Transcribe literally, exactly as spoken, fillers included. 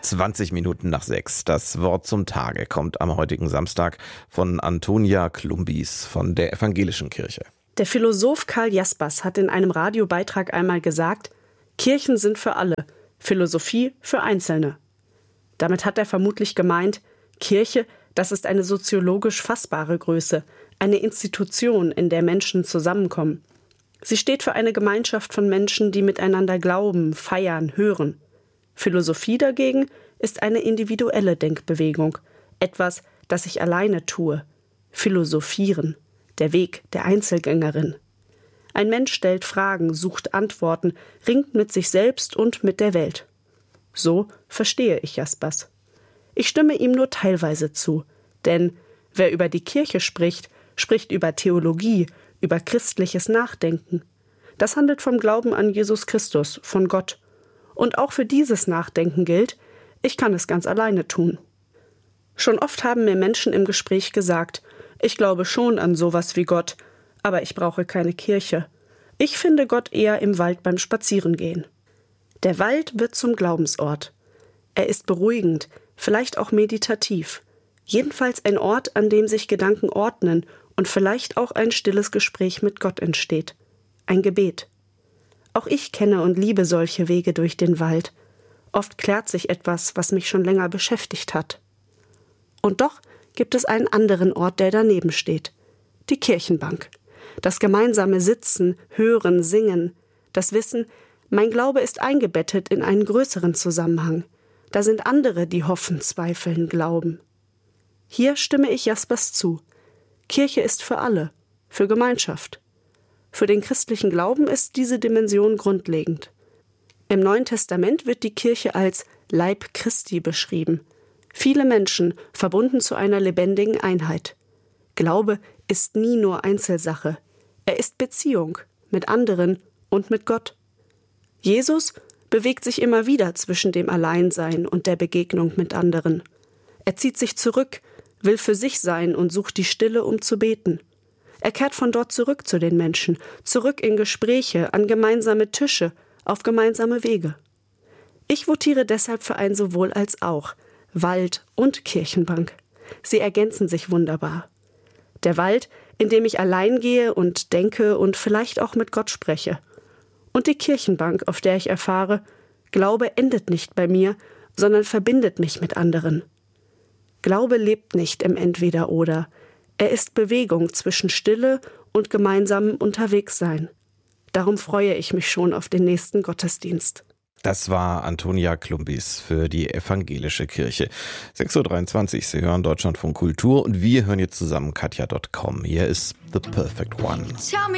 zwanzig Minuten nach sechs. Das Wort zum Tage kommt am heutigen Samstag von Antonia Klumbis von der Evangelischen Kirche. Der Philosoph Karl Jaspers hat in einem Radiobeitrag einmal gesagt, Kirchen sind für alle, Philosophie für Einzelne. Damit hat er vermutlich gemeint, Kirche, das ist eine soziologisch fassbare Größe, eine Institution, in der Menschen zusammenkommen. Sie steht für eine Gemeinschaft von Menschen, die miteinander glauben, feiern, hören. Philosophie dagegen ist eine individuelle Denkbewegung, etwas, das ich alleine tue. Philosophieren, der Weg der Einzelgängerin. Ein Mensch stellt Fragen, sucht Antworten, ringt mit sich selbst und mit der Welt. So verstehe ich Jaspers. Ich stimme ihm nur teilweise zu, denn wer über die Kirche spricht, spricht über Theologie, über christliches Nachdenken. Das handelt vom Glauben an Jesus Christus, von Gott. Und auch für dieses Nachdenken gilt, ich kann es ganz alleine tun. Schon oft haben mir Menschen im Gespräch gesagt, ich glaube schon an sowas wie Gott, aber ich brauche keine Kirche. Ich finde Gott eher im Wald beim Spazierengehen. Der Wald wird zum Glaubensort. Er ist beruhigend, vielleicht auch meditativ. Jedenfalls ein Ort, an dem sich Gedanken ordnen und vielleicht auch ein stilles Gespräch mit Gott entsteht. Ein Gebet. Auch ich kenne und liebe solche Wege durch den Wald. Oft klärt sich etwas, was mich schon länger beschäftigt hat. Und doch gibt es einen anderen Ort, der daneben steht. Die Kirchenbank. Das gemeinsame Sitzen, Hören, Singen. Das Wissen, mein Glaube ist eingebettet in einen größeren Zusammenhang. Da sind andere, die hoffen, zweifeln, glauben. Hier stimme ich Jaspers zu. Kirche ist für alle, für Gemeinschaft. Für den christlichen Glauben ist diese Dimension grundlegend. Im Neuen Testament wird die Kirche als Leib Christi beschrieben. Viele Menschen verbunden zu einer lebendigen Einheit. Glaube ist nie nur Einzelsache. Er ist Beziehung mit anderen und mit Gott. Jesus bewegt sich immer wieder zwischen dem Alleinsein und der Begegnung mit anderen. Er zieht sich zurück, will für sich sein und sucht die Stille, um zu beten. Er kehrt von dort zurück zu den Menschen, zurück in Gespräche, an gemeinsame Tische, auf gemeinsame Wege. Ich votiere deshalb für ein sowohl als auch, Wald und Kirchenbank. Sie ergänzen sich wunderbar. Der Wald, in dem ich allein gehe und denke und vielleicht auch mit Gott spreche. Und die Kirchenbank, auf der ich erfahre, Glaube endet nicht bei mir, sondern verbindet mich mit anderen. Glaube lebt nicht im Entweder-Oder. Er ist Bewegung zwischen Stille und gemeinsamem Unterwegssein. Darum freue ich mich schon auf den nächsten Gottesdienst. Das war Antonia Klumbis für die Evangelische Kirche. sechs Uhr dreiundzwanzig, Sie hören Deutschlandfunk Kultur und wir hören jetzt zusammen Katja Punkt com. Hier ist The Perfect One.